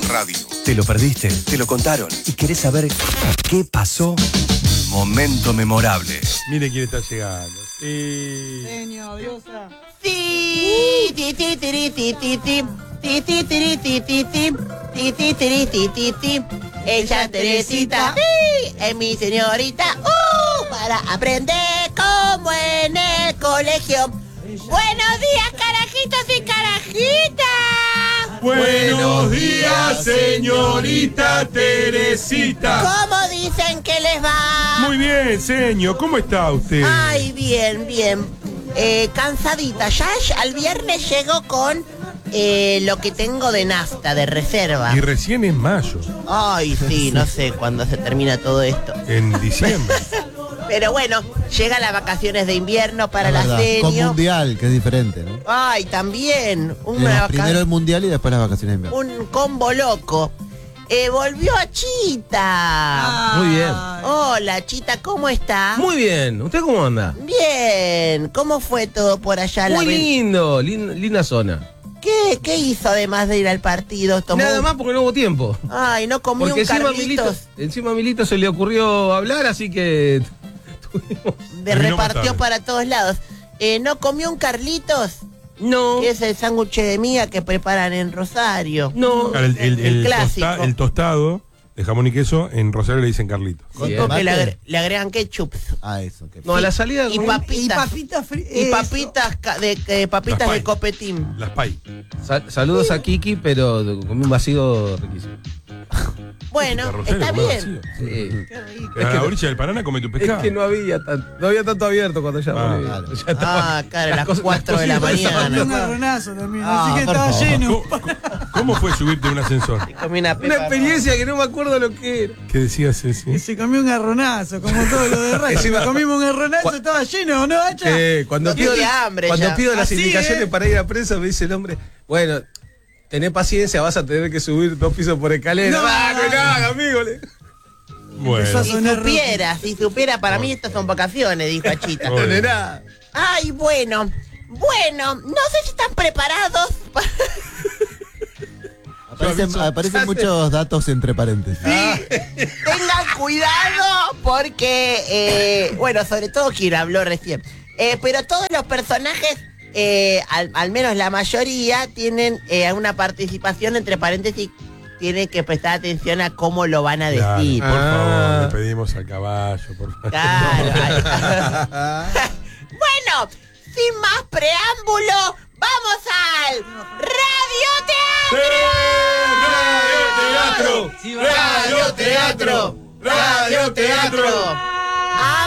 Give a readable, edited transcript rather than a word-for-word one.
radio. ¿Te lo perdiste? ¿Te lo contaron? ¿Y querés saber qué pasó? Momento memorable. Mire quién está llegando. Genio, diosa. Sí, ti, ti, tiri, ti, ti, ti. Ti, ti, tiri, ti, ti, ti. Ti, ti, tiri, ti, ti, ti. Ella Teresita, sí, es mi señorita. Para aprender como en el colegio. Buenos días, carajitos y carajitas. Buenos días, señorita Teresita. ¿Cómo dicen que les va? Muy bien, señor. ¿Cómo está usted? Ay, bien, bien. Cansadita. Ya al viernes llego con lo que tengo de nafta, de reserva. Y recién es mayo. Ay, sí, no sé cuándo se termina todo esto. En diciembre. Pero bueno, llegan las vacaciones de invierno para la Con serio. mundial, que es diferente, ¿no? Ay, también. Primero el mundial y después las vacaciones de invierno. Un combo loco. Volvió a Chita. Muy bien. Hola, Chita, ¿cómo está? Muy bien. ¿Usted cómo anda? Bien. ¿Cómo fue todo por allá? Muy lindo. Linda zona. ¿Qué hizo además de ir al partido? Nada más porque no hubo tiempo. Ay, no comió Porque un Carlitos. encima a Milito se le ocurrió hablar, así que Repartió para todos lados. ¿No comió un Carlitos? No. Que es el sándwich de miga que preparan en Rosario. No. Claro, el clásico. tostado de jamón y queso, en Rosario le dicen Carlitos. Contó que le agregan ketchup. Eso. No, a la salida. Y papitas. Y papitas de copetín. Las pay. Saludos a Kiki, pero comí un vacío riquísimo. Bueno, Rosario, está comés bien. vacío. Sí. A la orilla del Paraná come tu pescado. Es que no había tanto abierto cuando ya. claro. Ya estaba- Claro, a las cosas- 4 de la cositas estaban mañana. Un garronazo también, Ah, así que por estaba favor. lleno. ¿Cómo fue subirte a un ascensor? Comí una Una pepa. experiencia que no me acuerdo lo que era. ¿Qué decías, Y ese? se comió un garronazo, como todo lo de Racing. Encima- Comimos un garronazo, estaba lleno, ¿no, Hacha? Cuando No pido, tiene hambre cuando ya. pido las Así, indicaciones para ir a prensa, me dice el hombre, bueno, tené paciencia, vas a tener que subir 2 pisos por escalera. No. No haga, amigo. Bueno. Si supiera, para mí estas son vacaciones, dijo Achita. Bueno. Nena. Ay, bueno, no sé si están preparados para... Aparecen muchos datos entre paréntesis. Tengan cuidado porque, bueno, sobre todo quien habló recién, pero todos los personajes, al menos la mayoría, tienen una participación entre paréntesis. Tienen que prestar atención a cómo lo van a Claro, decir. por favor, le pedimos al caballo, por favor. Claro. Bueno, sin más preámbulo, vamos al radioteatro. ¡Radioteatro! Radioteatro.